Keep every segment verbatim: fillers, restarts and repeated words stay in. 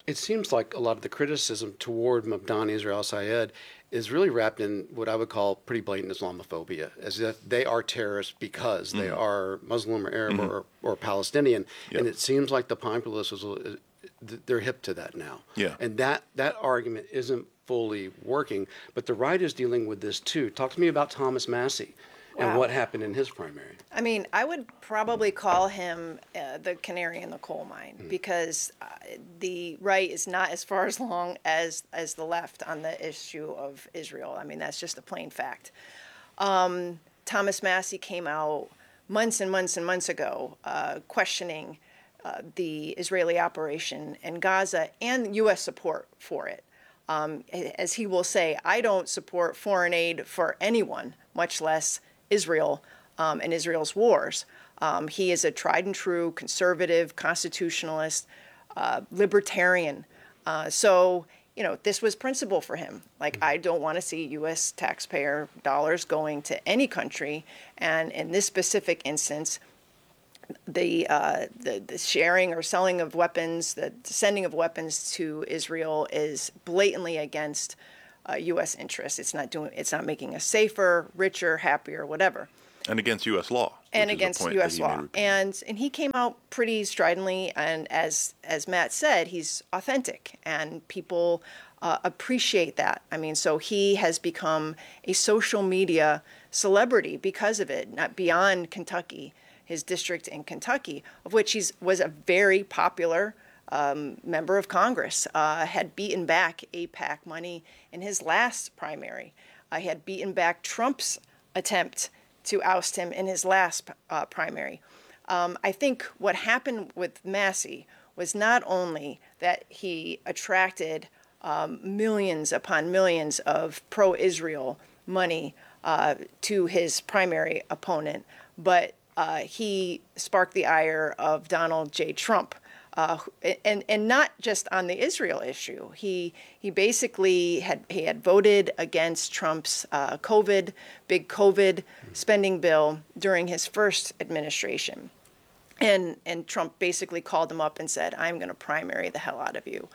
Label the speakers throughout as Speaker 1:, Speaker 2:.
Speaker 1: It seems like a lot of the criticism toward Mabdani Israel Sayed is really wrapped in what I would call pretty blatant Islamophobia, as if they are terrorists because they
Speaker 2: Mm-hmm.
Speaker 1: are Muslim or Arab
Speaker 2: Mm-hmm.
Speaker 1: or, or Palestinian. And
Speaker 2: Yep.
Speaker 1: it seems like the populace is, they're hip to that now.
Speaker 2: Yeah.
Speaker 1: And that, that argument isn't fully working, but the right is dealing with this too. Talk to me about Thomas Massey and
Speaker 3: Wow.
Speaker 1: what happened in his primary.
Speaker 3: I mean, I would probably call him uh, the canary in the coal mine
Speaker 1: Mm.
Speaker 3: because uh, the right is not as far as long as as the left on the issue of Israel. I mean, that's just a plain fact. Um, Thomas Massey came out months and months and months ago uh, questioning uh, the Israeli operation in Gaza and U S support for it. Um, as he will say, I don't support foreign aid for anyone, much less Israel um, and Israel's wars. Um, he is a tried and true conservative, constitutionalist, uh, libertarian. Uh, so, you know, this was principle for him. Like, I don't want to see U S taxpayer dollars going to any country. And in this specific instance, the, uh, the the sharing or selling of weapons, the sending of weapons to Israel is blatantly against uh, U S interests. It's not doing. It's not making us safer, richer, happier, whatever.
Speaker 2: And against U S law.
Speaker 3: And
Speaker 2: which is a
Speaker 3: against
Speaker 2: point
Speaker 3: U
Speaker 2: that
Speaker 3: S
Speaker 2: he made
Speaker 3: law.
Speaker 2: repeatedly.
Speaker 3: And and he came out pretty stridently. And as as Matt said, he's authentic, and people uh, appreciate that. I mean, so he has become a social media celebrity because of it, not beyond Kentucky. His district in Kentucky, of which he was a very popular um, member of Congress, uh, had beaten back AIPAC money in his last primary. Uh, he had beaten back Trump's attempt to oust him in his last uh, primary. Um, I think what happened with Massey was not only that he attracted um, millions upon millions of pro-Israel money uh, to his primary opponent, but Uh, he sparked the ire of Donald J. Trump, uh, and and not just on the Israel issue. He he basically had he had voted against Trump's uh, COVID big COVID spending bill during his first administration, and and Trump basically called him up and said, "I'm going to primary the hell out of you,"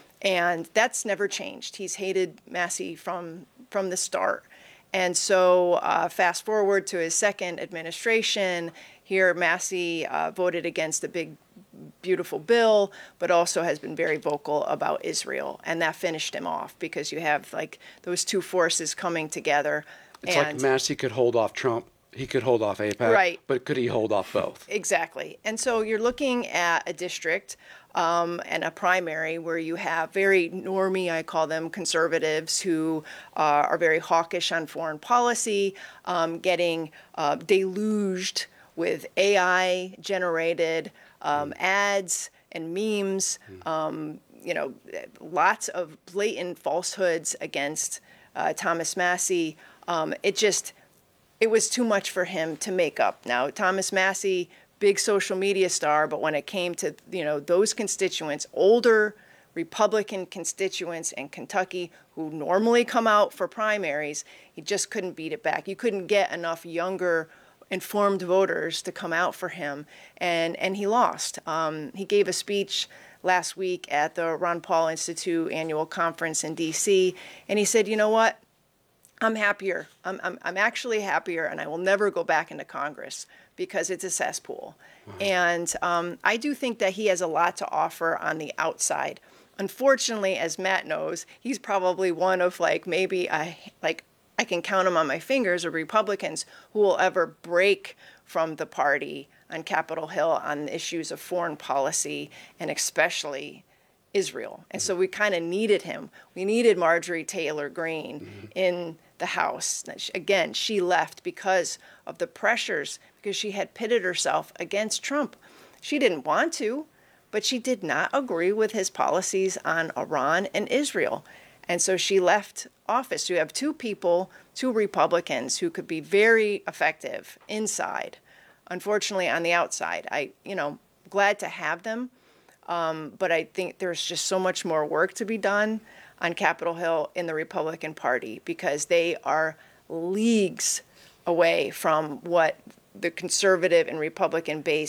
Speaker 3: and that's never changed. He's hated Massey from from the start. And so uh, fast forward to his second administration, here Massey uh, voted against a big, beautiful bill, but also has been very vocal about Israel. And that finished him off because you have like those two forces coming together.
Speaker 1: It's
Speaker 3: and
Speaker 1: like Massey could hold off Trump. He could hold off AIPAC.
Speaker 3: Right.
Speaker 1: But could he hold off both?
Speaker 3: Exactly. And so you're looking at a district um, and a primary where you have very normie, I call them, conservatives who uh, are very hawkish on foreign policy, um, getting uh, deluged with A I-generated um, mm. ads and memes, mm. um, you know, lots of blatant falsehoods against uh, Thomas Massey. Um, it just... It was too much for him to make up. Now, Thomas Massey, big social media star, but when it came to, you know, those constituents, older Republican constituents in Kentucky who normally come out for primaries, he just couldn't beat it back. You couldn't get enough younger, informed voters to come out for him, and, and he lost. Um, he gave a speech last week at the Ron Paul Institute annual conference in D C, and he said, you know what? I'm happier. I'm, I'm I'm actually happier, and I will never go back into Congress because it's a cesspool. Wow. And um, I do think that he has a lot to offer on the outside. Unfortunately, as Matt knows, he's probably one of like maybe I like I can count them on my fingers of Republicans who will ever break from the party on Capitol Hill on issues of foreign policy and especially Israel. And so we kind of needed him. We needed Marjorie Taylor Greene mm-hmm. in the House. Again, she left because of the pressures, because she had pitted herself against Trump. She didn't want to, but she did not agree with his policies on Iran and Israel. And so she left office. You have two people, two Republicans who could be very effective inside. Unfortunately, on the outside, I, you know, glad to have them. Um, but I think there's just so much more work to be done on Capitol Hill in the Republican Party because they are leagues away from what the conservative and Republican base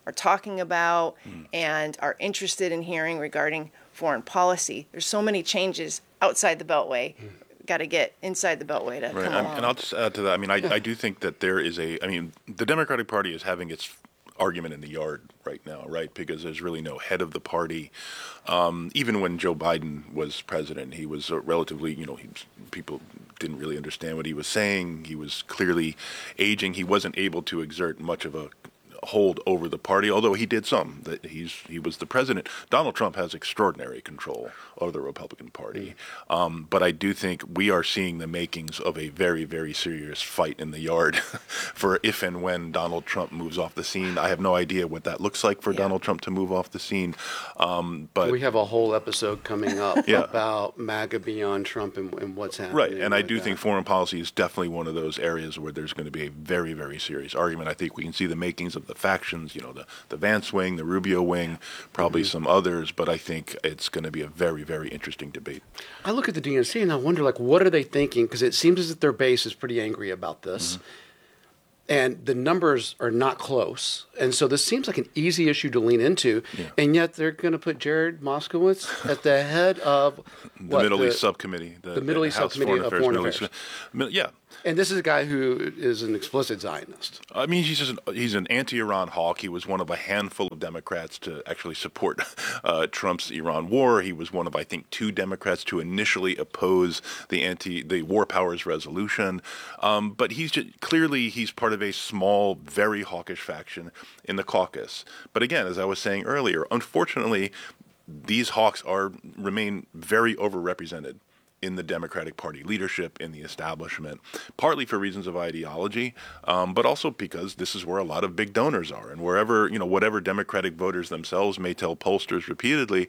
Speaker 3: are talking about mm. and are interested in hearing regarding foreign policy. There's so many changes outside the Beltway. Mm. Got to get inside the Beltway to
Speaker 2: right.
Speaker 3: come
Speaker 2: and,
Speaker 3: along.
Speaker 2: And I'll just add to that. I mean, I, I do think that there is a, I mean, the Democratic Party is having its argument in the yard right now, right? Because there's really no head of the party. Um, even when Joe Biden was president, he was relatively, you know, he was, people didn't really understand what he was saying. He was clearly aging. He wasn't able to exert much of a hold over the party, although he did some. That he's he was the president. Donald Trump has extraordinary control over the Republican Party, mm. um, but I do think we are seeing the makings of a very, very serious fight in the yard for if and when Donald Trump moves off the scene. I have no idea what that looks like for yeah. Donald Trump to move off the scene, um, but
Speaker 1: we have a whole episode coming up
Speaker 2: yeah.
Speaker 1: about MAGA beyond Trump and, and what's happening.
Speaker 2: Right, and I do
Speaker 1: that.
Speaker 2: think foreign policy is definitely one of those areas where there's going to be a very, very serious argument. I think we can see the makings of the factions, you know, the, the Vance wing, the Rubio wing, probably mm-hmm. some others, but I think it's going to be a very, very interesting debate.
Speaker 1: I look at the D N C and I wonder, like, what are they thinking? Because it seems as if their base is pretty angry about this. Mm-hmm. And the numbers are not close. And so this seems like an easy issue to lean into. Yeah. And yet they're going to put Jared Moskowitz at the head of
Speaker 2: the
Speaker 1: what,
Speaker 2: Middle
Speaker 1: the,
Speaker 2: East Subcommittee. The,
Speaker 1: the Middle East
Speaker 2: House
Speaker 1: Subcommittee
Speaker 2: Foreign
Speaker 1: of Foreign
Speaker 2: Affairs.
Speaker 1: Affairs.
Speaker 2: Yeah.
Speaker 1: And this is a guy who is an explicit Zionist.
Speaker 2: I mean, he's just an, he's an anti-Iran hawk. He was one of a handful of Democrats to actually support uh, Trump's Iran war. He was one of, I think, two Democrats to initially oppose the anti the War Powers Resolution. Um, but he's just, clearly he's part of a small, very hawkish faction in the caucus. But again, as I was saying earlier, unfortunately, these hawks are remain very overrepresented in the Democratic Party leadership, in the establishment, partly for reasons of ideology, um, but also because this is where a lot of big donors are. And wherever, you know, whatever Democratic voters themselves may tell pollsters repeatedly,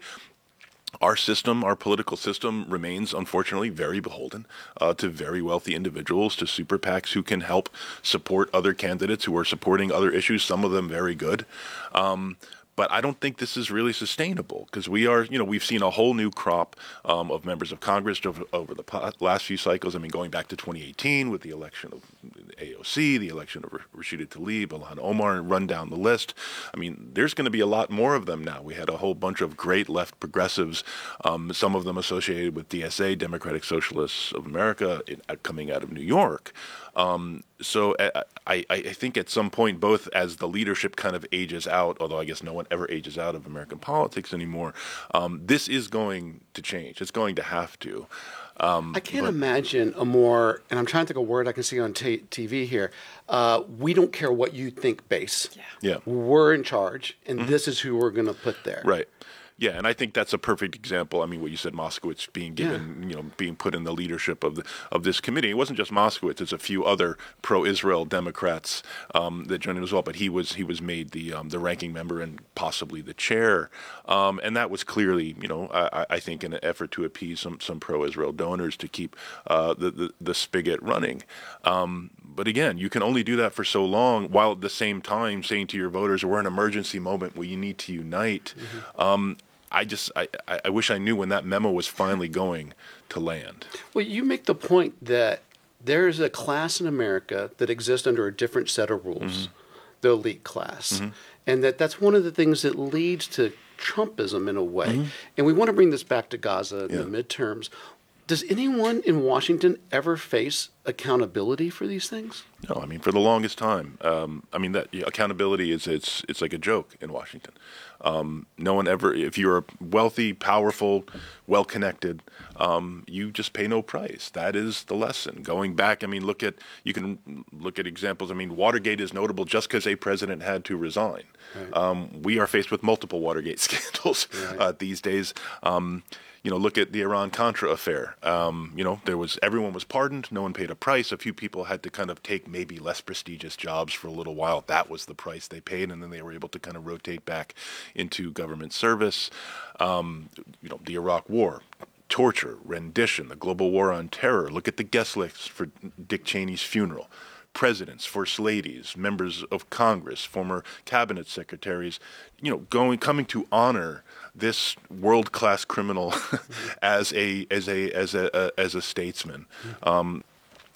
Speaker 2: our system, our political system, remains, unfortunately, very beholden uh, to very wealthy individuals, to super PACs who can help support other candidates who are supporting other issues, some of them very good. Um, But I don't think this is really sustainable because we are, you know, we've seen a whole new crop um, of members of Congress over, over the last few cycles. I mean, going back to twenty eighteen with the election of A O C, the election of Rashida Tlaib, Ilhan Omar, and run down the list. I mean, there's going to be a lot more of them now. We had a whole bunch of great left progressives, um, some of them associated with D S A, Democratic Socialists of America, in, uh, coming out of New York. Um, so I, I, I think at some point, both as the leadership kind of ages out, although I guess no one ever ages out of American politics anymore, um, this is going to change. It's going to have to. Um,
Speaker 1: I can't
Speaker 2: but,
Speaker 1: imagine a more, and I'm trying to think of a word I can see on t- TV here, uh, we don't care what you think base.
Speaker 3: Yeah.
Speaker 2: yeah.
Speaker 1: We're in charge, and
Speaker 2: Mm-hmm.
Speaker 1: this is who we're going to put there.
Speaker 2: Right. Yeah, and I think that's a perfect example. I mean, what you said, Moskowitz being given, yeah. you know, being put in the leadership of the, of this committee. It wasn't just Moskowitz; it's a few other pro-Israel Democrats um, that joined him as well. But he was he was made the um, the ranking member and possibly the chair, um, and that was clearly, you know, I, I think in an effort to appease some some pro-Israel donors to keep uh, the, the the spigot running. Um, But again, you can only do that for so long, while at the same time saying to your voters, "We're in an emergency moment where you need to unite." Mm-hmm. Um, I just, I, I wish I knew when that memo was finally going to land.
Speaker 1: Well, you make the point that there is a class in America that exists under a different set of rules, mm-hmm. the elite class, mm-hmm. and that that's one of the things that leads to Trumpism in a way. Mm-hmm. And we want to bring this back to Gaza in yeah. the midterms. Does anyone in Washington ever face accountability for these things?
Speaker 2: No, I mean, for the longest time. Um, I mean, that yeah, accountability is it's it's like a joke in Washington. Um, no one ever, if you're wealthy, powerful, well-connected, um, you just pay no price. That is the lesson. Going back, I mean, look at, you can look at examples. I mean, Watergate is notable just because a president had to resign. Right. Um, we are faced with multiple Watergate scandals right. uh, these days. Um, You know, look at the Iran-Contra affair. Um, you know, there was everyone was pardoned. No one paid a price. A few people had to kind of take maybe less prestigious jobs for a little while. That was the price they paid, and then they were able to kind of rotate back into government service. Um, you know, the Iraq War, torture, rendition, the global war on terror. Look at the guest list for Dick Cheney's funeral. Presidents, first ladies, members of Congress, former cabinet secretaries, you know, going coming to honor this world-class criminal as a as a as a, a as a statesman. Um,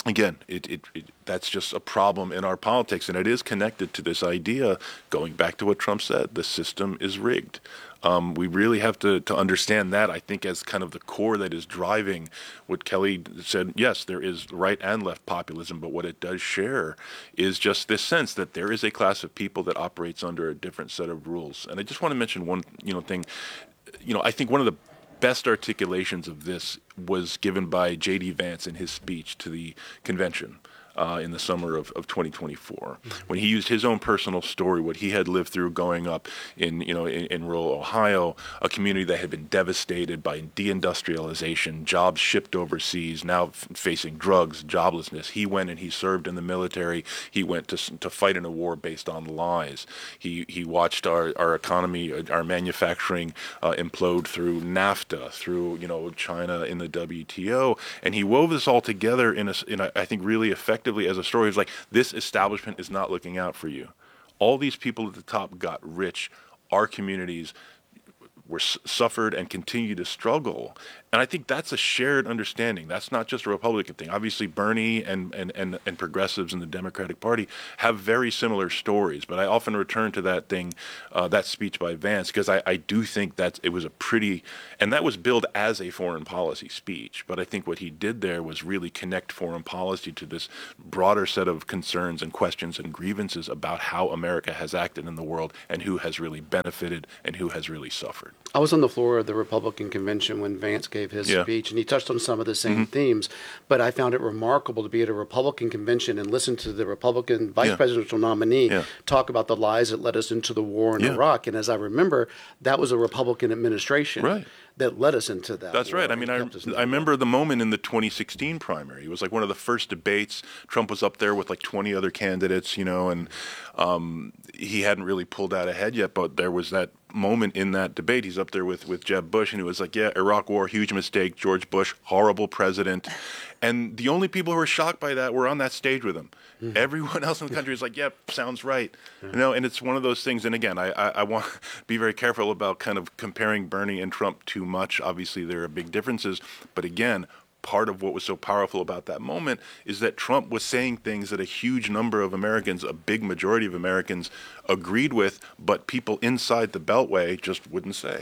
Speaker 2: again, it, it, it that's just a problem in our politics, and it is connected to this idea, going back to what Trump said, the system is rigged. Um, we really have to, to understand that, I think, as kind of the core that is driving what Kelly said. Yes, there is right and left populism, but what it does share is just this sense that there is a class of people that operates under a different set of rules. And I just want to mention one, you know, thing. You know, I think one of the best articulations of this was given by J D Vance in his speech to the convention uh, in the summer of, of twenty twenty-four, when he used his own personal story, what he had lived through growing up in, you know, in, in rural Ohio, a community that had been devastated by deindustrialization, jobs shipped overseas, now f- facing drugs, joblessness. He went and he served in the military. He went to to fight in a war based on lies. He he watched our, our economy, our manufacturing uh, implode through NAFTA, through, you know, China in the W T O, and he wove this all together in a, in a I think really effectively as a story. It's like, this establishment is not looking out for you. All these people at the top got rich. Our communities were suffered and continue to struggle. And I think that's a shared understanding. That's not just a Republican thing. Obviously, Bernie and, and, and, and progressives in the Democratic Party have very similar stories. But I often return to that thing, uh, that speech by Vance, because I, I do think that it was a pretty, and that was billed as a foreign policy speech. But I think what he did there was really connect foreign policy to this broader set of concerns and questions and grievances about how America has acted in the world and who has really benefited and who has really suffered.
Speaker 1: I was on the floor of the Republican convention when Vance gave his yeah. speech, and he touched on some of the same mm-hmm. themes, but I found it remarkable to be at a Republican convention and listen to the Republican vice yeah. presidential nominee yeah. talk about the lies that led us into the war in yeah. Iraq. And as I remember, that was a Republican administration
Speaker 2: right.
Speaker 1: that led us into that.
Speaker 2: That's
Speaker 1: war
Speaker 2: right. I mean, I, I remember the moment in the twenty sixteen primary. It was like one of the first debates. Trump was up there with like twenty other candidates, you know, and um, he hadn't really pulled out ahead yet, but there was that moment in that debate. He's up there with, with Jeb Bush, and he was like, yeah, Iraq war, huge mistake. George Bush, horrible president. And the only people who were shocked by that were on that stage with him. Mm-hmm. Everyone else in the country is like, yeah, sounds right. Mm-hmm. You know, and it's one of those things. And again, I, I, I want to be very careful about kind of comparing Bernie and Trump too much. Obviously, there are big differences. But again, part of what was so powerful about that moment is that Trump was saying things that a huge number of Americans, a big majority of Americans, agreed with, but people inside the Beltway just wouldn't say.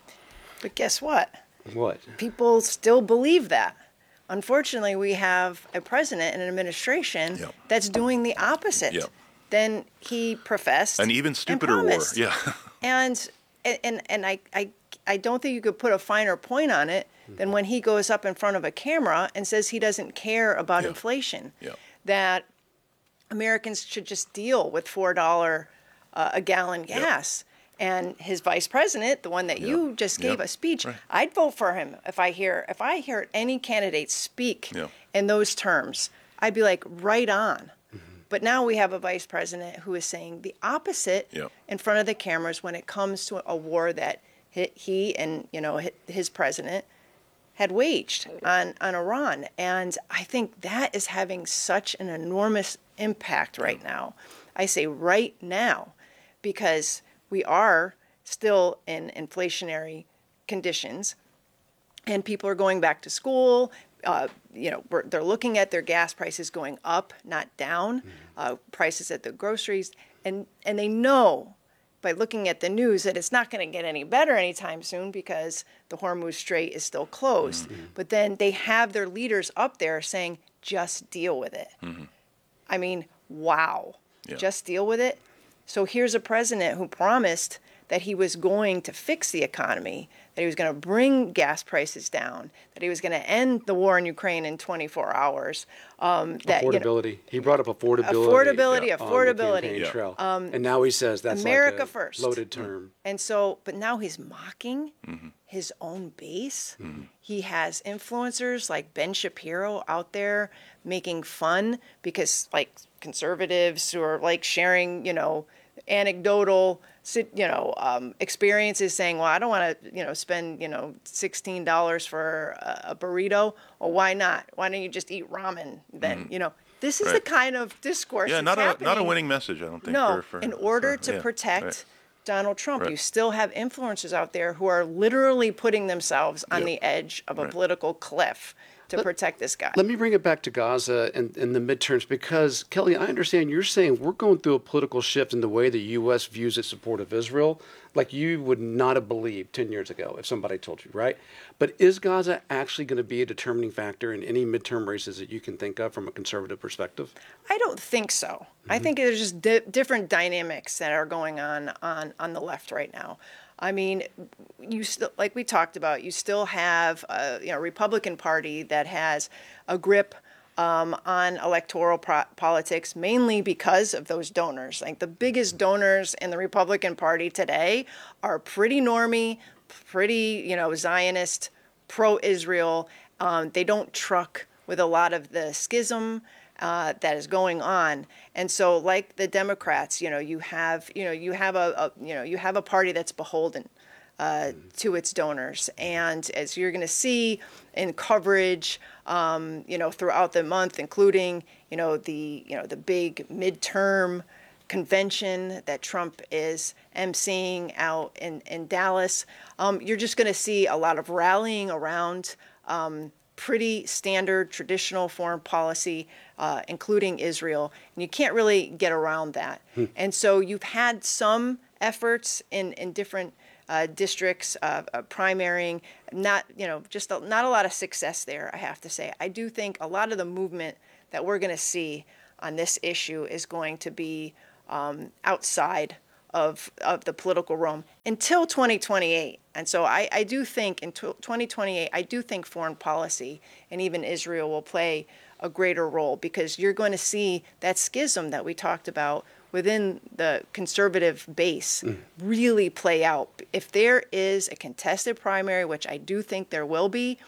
Speaker 3: But guess what?
Speaker 1: What?
Speaker 3: People still believe that. Unfortunately, we have a president and an administration yep. that's doing the opposite
Speaker 2: yep.
Speaker 3: than he professed.
Speaker 2: An even stupider
Speaker 3: and
Speaker 2: war. Yeah.
Speaker 3: and and and I, I I don't think you could put a finer point on it than when he goes up in front of a camera and says he doesn't care about
Speaker 2: yeah.
Speaker 3: inflation.
Speaker 2: Yeah.
Speaker 3: That Americans should just deal with four dollars uh, a gallon gas. Yep. And his vice president, the one that yep. you just gave
Speaker 2: yep.
Speaker 3: a speech,
Speaker 2: right.
Speaker 3: I'd vote for him if I hear if I hear any candidate speak
Speaker 2: yep.
Speaker 3: in those terms. I'd be like, right on. Mm-hmm. But now we have a vice president who is saying the opposite
Speaker 2: yep.
Speaker 3: in front of the cameras when it comes to a war that he and you know his president had waged on, on Iran. And I think that is having such an enormous impact right now. I say right now, because we are still in inflationary conditions, and people are going back to school. Uh, you know, we're, they're looking at their gas prices going up, not down. Mm-hmm. Uh, prices at the groceries, and and they know by looking at the news that it's not going to get any better anytime soon because the Hormuz Strait is still closed. Mm-hmm. But then they have their leaders up there saying, "Just deal with it." Mm-hmm. I mean, wow, yeah. just deal with it. So here's a president who promised that he was going to fix the economy, that he was going to bring gas prices down, that he was going to end the war in Ukraine in twenty-four hours. Um, that,
Speaker 1: affordability. You know, he brought up affordability.
Speaker 3: Affordability,
Speaker 1: yeah.
Speaker 3: affordability.
Speaker 1: Yeah. Trail. Um, and now he says that's
Speaker 3: America
Speaker 1: like a
Speaker 3: first.
Speaker 1: Loaded term.
Speaker 3: And so, but now he's mocking mm-hmm. his own base.
Speaker 2: Mm-hmm.
Speaker 3: He has influencers like Ben Shapiro out there making fun because, like, conservatives who are like sharing, you know, anecdotal, you know, um, experiences saying, well, I don't want to, you know, spend, you know, sixteen dollars for a, a burrito. Well, why not? Why don't you just eat ramen then? Mm-hmm. You know, this is right. the kind of discourse
Speaker 2: yeah,
Speaker 3: that's
Speaker 2: not
Speaker 3: happening.
Speaker 2: a not a winning message, I don't think.
Speaker 3: No,
Speaker 2: for, for,
Speaker 3: in order
Speaker 2: for,
Speaker 3: to
Speaker 2: yeah,
Speaker 3: protect
Speaker 2: right.
Speaker 3: Donald Trump,
Speaker 2: right.
Speaker 3: you still have influencers out there who are literally putting themselves on
Speaker 2: yep.
Speaker 3: the edge of a
Speaker 2: right.
Speaker 3: political cliff. to protect this guy.
Speaker 1: Let me bring it back to Gaza and, and the midterms, because, Kelly, I understand you're saying we're going through a political shift in the way the U S views its support of Israel, like you would not have believed ten years ago if somebody told you, right? But is Gaza actually going to be a determining factor in any midterm races that you can think of from a conservative perspective?
Speaker 3: I don't think so. Mm-hmm. I think there's just di- different dynamics that are going on, on on the left right now. I mean, you still, like we talked about, you still have a you know Republican Party that has a grip um, on electoral pro- politics, mainly because of those donors. Like the biggest donors in the Republican Party today are pretty normie, pretty you know Zionist, pro-Israel. Um, they don't truck with a lot of the schism Uh, that is going on. And so, like the Democrats, you know, you have, you know, you have a, a you know, you have a party that's beholden uh, to its donors. And as you're going to see in coverage, um, you know, throughout the month, including, you know, the, you know, the big midterm convention that Trump is emceeing out in, in Dallas, um, you're just going to see a lot of rallying around um, pretty standard traditional foreign policy, uh, including Israel. And you can't really get around that. Hmm. And so you've had some efforts in, in different uh, districts, uh, uh, primarying, not, you know, just a, not a lot of success there, I have to say. I do think a lot of the movement that we're going to see on this issue is going to be um, outside of of the political realm until twenty twenty-eight. And so I, I do think in twenty twenty-eight, I do think foreign policy and even Israel will play a greater role, because you're going to see that schism that we talked about within the conservative base mm. really play out. If there is a contested primary, which I do think there will be,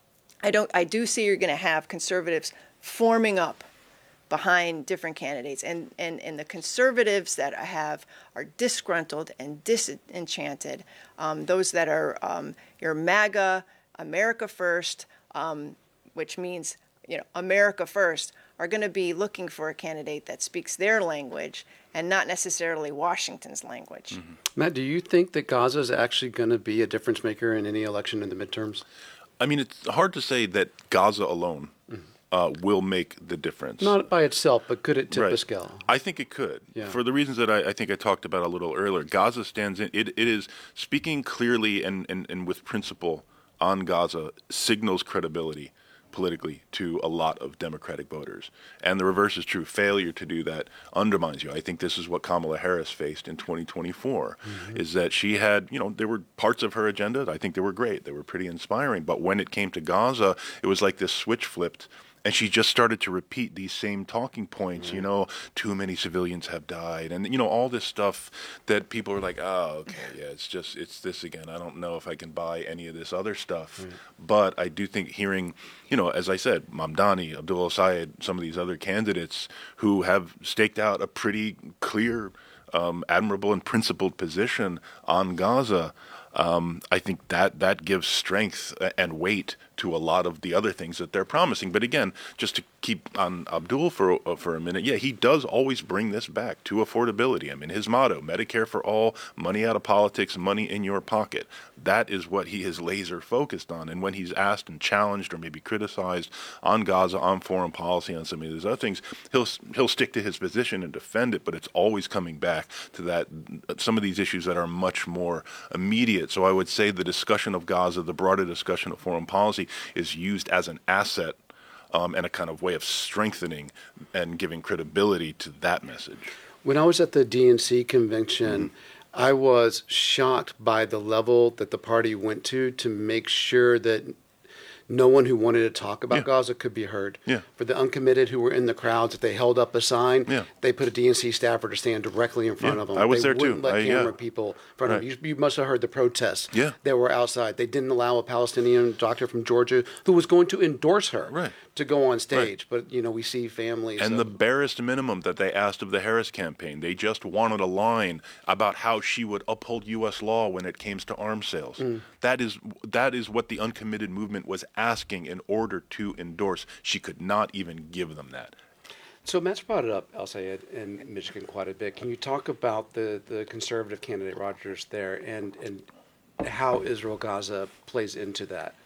Speaker 3: I don't I do see you're going to have conservatives forming up behind different candidates, and, and, and the conservatives that I have are disgruntled and disenchanted. Um, those that are um, your MAGA, America First, um, which means you know America First, are going to be looking for a candidate that speaks their language and not necessarily Washington's language.
Speaker 1: Mm-hmm. Matt, do you think that Gaza is actually going to be a difference maker in any election in the midterms?
Speaker 2: I mean, it's hard to say that Gaza alone mm-hmm. Uh, will make the difference.
Speaker 1: Not by itself, but could it tip
Speaker 2: right.
Speaker 1: the scale?
Speaker 2: I think it could. Yeah. For the reasons that I, I think I talked about a little earlier. Gaza stands in, it, it is speaking clearly and, and, and with principle on Gaza signals credibility politically to a lot of Democratic voters. And the reverse is true. Failure to do that undermines you. I think this is what Kamala Harris faced in twenty twenty-four, mm-hmm. is that she had, you know, there were parts of her agenda, I think they were great. They were pretty inspiring. But when it came to Gaza, it was like this switch flipped. And she just started to repeat these same talking points, mm-hmm. you know, too many civilians have died. And, you know, all this stuff that people are like, oh, okay, yeah, it's just, it's this again. I don't know if I can buy any of this other stuff. Mm-hmm. But I do think hearing, you know, as I said, Mamdani, Abdullah Syed, some of these other candidates who have staked out a pretty clear, um, admirable and principled position on Gaza, Um, I think that that gives strength and weight to a lot of the other things that they're promising. But again, just to keep on Abdul for uh, for a minute, yeah, he does always bring this back to affordability. I mean, his motto, Medicare for all, money out of politics, money in your pocket. That is what he is laser focused on. And when he's asked and challenged or maybe criticized on Gaza, on foreign policy, on some of these other things, he'll he'll stick to his position and defend it. But it's always coming back to that, some of these issues that are much more immediate. So I would say the discussion of Gaza, the broader discussion of foreign policy, is used as an asset um, and a kind of way of strengthening and giving credibility to that message.
Speaker 1: When I was at the D N C convention, mm-hmm. I was shocked by the level that the party went to to make sure that no one who wanted to talk about yeah. Gaza could be heard.
Speaker 2: Yeah.
Speaker 1: For the uncommitted who were in the crowds, if they held up a sign,
Speaker 2: yeah.
Speaker 1: they put a D N C staffer to stand directly in front
Speaker 2: yeah.
Speaker 1: of them.
Speaker 2: I was
Speaker 1: they
Speaker 2: there
Speaker 1: wouldn't
Speaker 2: too.
Speaker 1: let
Speaker 2: I,
Speaker 1: camera
Speaker 2: yeah.
Speaker 1: people in front
Speaker 2: right.
Speaker 1: of them. You, you must have heard the protests
Speaker 2: yeah.
Speaker 1: that were outside. They didn't allow a Palestinian doctor from Georgia who was going to endorse her
Speaker 2: right.
Speaker 1: to go on stage.
Speaker 2: Right.
Speaker 1: But, you know, we see families.
Speaker 2: And
Speaker 1: of,
Speaker 2: the barest minimum that they asked of the Harris campaign, they just wanted a line about how she would uphold U S law when it came to arms sales. Mm. That is that is what the uncommitted movement was asking in order to endorse. She could not even give them that.
Speaker 1: So Matt's brought it up, El Sayed, in Michigan quite a bit. Can you talk about the, the conservative candidate Rogers there and, and how Israel-Gaza plays into that?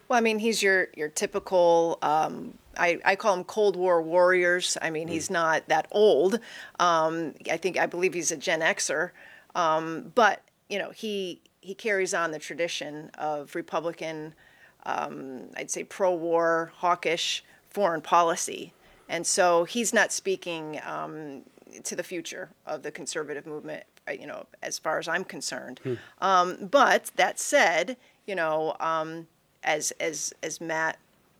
Speaker 3: Well, I mean, he's your your typical. Um, I, I call him Cold War warriors. I mean, he's not that old. Um, I think I believe he's a Gen Xer, um, but you know, he he carries on the tradition of Republican, um, I'd say pro-war, hawkish foreign policy, and so he's not speaking um, to the future of the conservative movement. You know, as far as I'm concerned. Hmm. Um, but that said, you know. Um, As as as Matt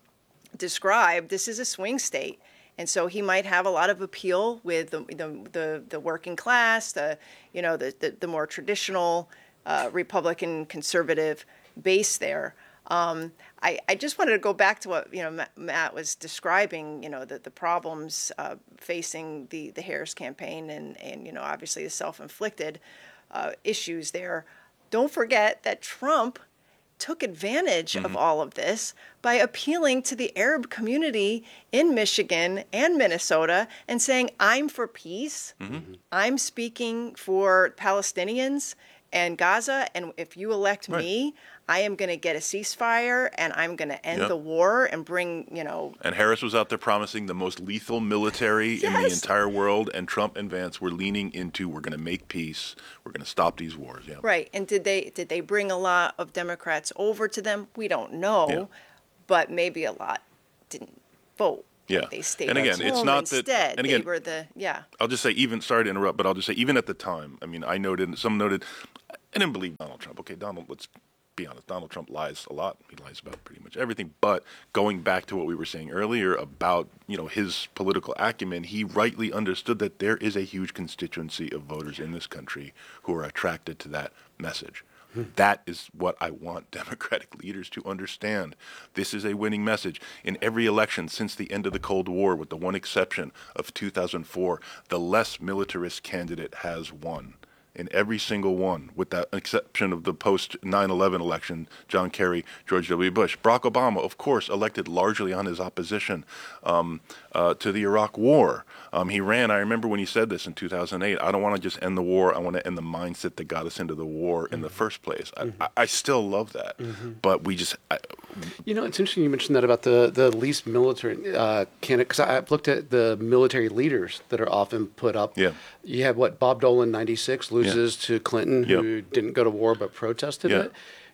Speaker 3: described, this is a swing state, and so he might have a lot of appeal with the the the, the working class, the you know the the, the more traditional uh, Republican conservative base there. Um, I I just wanted to go back to what you know Matt was describing. You know the the problems uh, facing the the Harris campaign, and and you know obviously the self-inflicted uh, issues there. Don't forget that Trump took advantage mm-hmm. of all of this by appealing to the Arab community in Michigan and Minnesota and saying, I'm for peace. Mm-hmm. I'm speaking for Palestinians and Gaza. And if you elect right. me, I am going to get a ceasefire and I'm going to end yep. the war and bring, you know.
Speaker 2: And Harris was out there promising the most lethal military yes. in the entire world. And Trump and Vance were leaning into, we're going to make peace. We're going to stop these wars. Yeah.
Speaker 3: Right. And did they did they bring a lot of Democrats over to them? We don't know. Yeah. But maybe a lot didn't vote.
Speaker 2: Yeah.
Speaker 3: They stayed
Speaker 2: and again,
Speaker 3: at
Speaker 2: it's
Speaker 3: home
Speaker 2: not
Speaker 3: instead.
Speaker 2: that. And again,
Speaker 3: they were the yeah.
Speaker 2: I'll just say, even sorry to interrupt, but I'll just say, even at the time, I mean, I noted, some noted, I didn't believe Donald Trump. Okay, Donald, let's be honest. Donald Trump lies a lot. He lies about pretty much everything. But going back to what we were saying earlier about you know his political acumen, he rightly understood that there is a huge constituency of voters in this country who are attracted to that message. That is what I want Democratic leaders to understand. This is a winning message. In every election since the end of the Cold War, with the one exception of two thousand four, the less militarist candidate has won. In every single one, with that exception of the post nine eleven election, John Kerry, George W. Bush. Barack Obama, of course, elected largely on his opposition um, uh, to the Iraq War. Um, he ran, I remember when he said this in two thousand eight, I don't want to just end the war, I want to end the mindset that got us into the war in mm-hmm. the first place. I, mm-hmm. I, I still love that, mm-hmm. but we just... I,
Speaker 1: you know, it's interesting you mentioned that about the, the least military uh, candidate, because I've looked at the military leaders that are often put up.
Speaker 2: Yeah.
Speaker 1: You had, what, Bob Dole in ninety-six loses yeah. to Clinton, who
Speaker 2: yep.
Speaker 1: didn't go to war but protested
Speaker 2: yeah.
Speaker 1: it.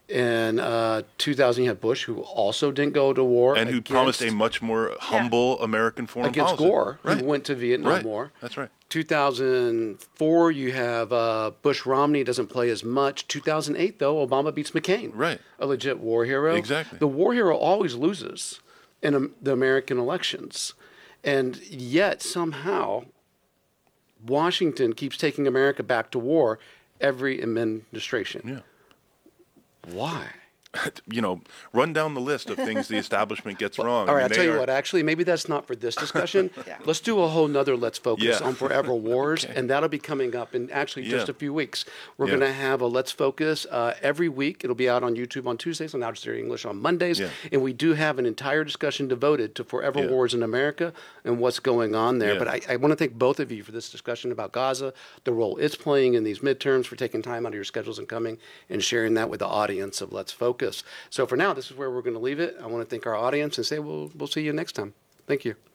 Speaker 1: In uh, two thousand, you had Bush, who also didn't go to war.
Speaker 2: And who
Speaker 1: against,
Speaker 2: promised a much more humble yeah. American foreign
Speaker 1: against
Speaker 2: policy.
Speaker 1: Gore,
Speaker 2: right.
Speaker 1: who went to Vietnam
Speaker 2: right.
Speaker 1: War.
Speaker 2: That's right.
Speaker 1: two thousand four, you have uh, Bush Romney doesn't play as much. two thousand eight, though, Obama beats McCain.
Speaker 2: Right.
Speaker 1: A legit war hero.
Speaker 2: Exactly.
Speaker 1: The war hero always loses in um, the American elections. And yet, somehow, Washington keeps taking America back to war every administration.
Speaker 2: Yeah.
Speaker 1: Why?
Speaker 2: You know, run down the list of things the establishment gets
Speaker 1: well,
Speaker 2: wrong.
Speaker 1: All right,
Speaker 2: I mean,
Speaker 1: I'll tell you
Speaker 2: are...
Speaker 1: what, actually, maybe that's not for this discussion. yeah. Let's do a whole nother Let's Focus
Speaker 2: yeah.
Speaker 1: on Forever Wars,
Speaker 2: okay.
Speaker 1: and that'll be coming up in actually just
Speaker 2: yeah.
Speaker 1: a few weeks. We're
Speaker 2: yeah.
Speaker 1: going to have a Let's Focus uh, every week. It'll be out on YouTube on Tuesdays, on Al Jazeera English on Mondays,
Speaker 2: yeah.
Speaker 1: and we do have an entire discussion devoted to Forever
Speaker 2: yeah.
Speaker 1: Wars in America and what's going on there.
Speaker 2: Yeah.
Speaker 1: But I, I want to thank both of you for this discussion about Gaza, the role it's playing in these midterms, for taking time out of your schedules and coming and sharing that with the audience of Let's Focus. So for now, this is where we're going to leave it. I want to thank our audience and say we'll we'll see you next time. Thank you.